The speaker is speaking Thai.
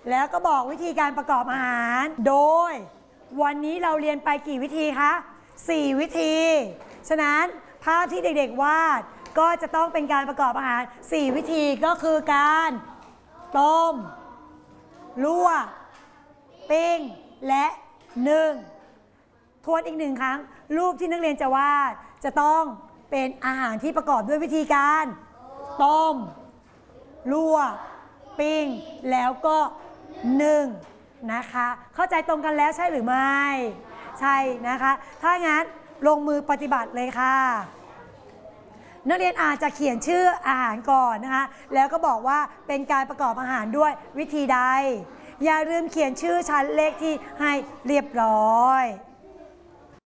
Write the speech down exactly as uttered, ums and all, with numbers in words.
แล้วก็บอกวิธีการประกอบอาหารโดยวันนี้เราเรียนไปกี่วิธีคะสี่วิธีฉะนั้นภาพที่เด็กๆวาดก็จะต้องเป็นการประกอบอาหารสี่วิธีก็คือการต้มลวกปิ้งและนึ่งทวนอีกหนึ่งครั้งรูปที่นักเรียนจะวาดจะต้องเป็นอาหารที่ประกอบด้วยวิธีการต้มลวกปิ้งแล้วก็นึ่งนะคะเข้าใจตรงกันแล้วใช่หรือไม่ใช่นะคะถ้างั้นลงมือปฏิบัติเลยค่ะนักเรียนอาจจะเขียนชื่ออาหารก่อนนะคะแล้วก็บอกว่าเป็นการประกอบอาหารด้วยวิธีใดอย่าลืมเขียนชื่อชั้นเลขที่ให้เรียบร้อย